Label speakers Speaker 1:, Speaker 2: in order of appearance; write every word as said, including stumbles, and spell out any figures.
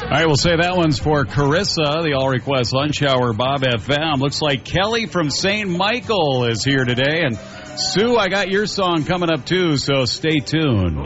Speaker 1: All right, we'll say that one's for Carissa, the All Request Lunch Hour, Bob F M. Looks like Kelly from Saint Michael is here today. And Sue, I got your song coming up too, so stay tuned.